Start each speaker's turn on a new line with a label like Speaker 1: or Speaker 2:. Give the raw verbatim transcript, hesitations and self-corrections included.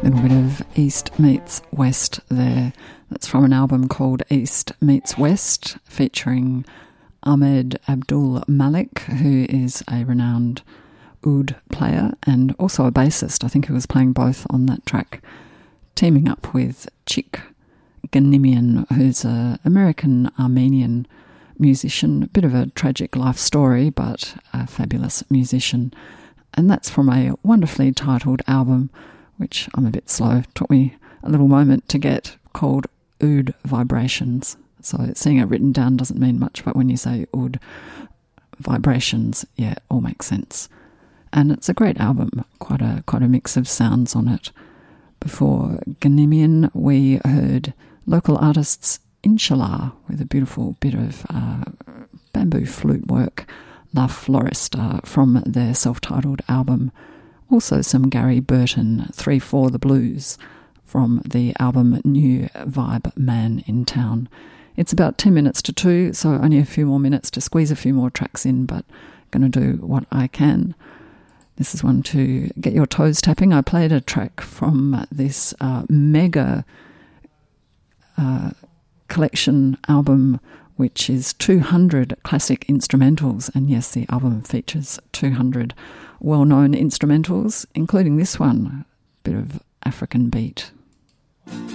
Speaker 1: Little bit of East Meets West there. That's from an album called East Meets West, featuring Ahmed Abdul Malik, who is a renowned oud player and also a bassist. I think he was playing both on that track, teaming up with Chik Ganimian, who's an American-Armenian musician. A bit of a tragic life story, but a fabulous musician. And that's from a wonderfully titled album, which I'm a bit slow, took me a little moment to get, called Oud Vibrations. So seeing it written down doesn't mean much, but when you say oud vibrations, yeah, it all makes sense. And it's a great album, quite a quite a mix of sounds on it. Before Ganimian, we heard local artists Inshallah with a beautiful bit of uh, bamboo flute work, La Floresta, from their self-titled album. Also some Gary Burton, three four The Blues, from the album New Vibe Man in Town. It's about ten minutes to two, so only a few more minutes to squeeze a few more tracks in, but going to do what I can. This is one to get your toes tapping. I played a track from this uh, mega uh, collection album, which is two hundred classic instrumentals. And yes, the album features two hundred well-known instrumentals, including this one, a bit of African beat.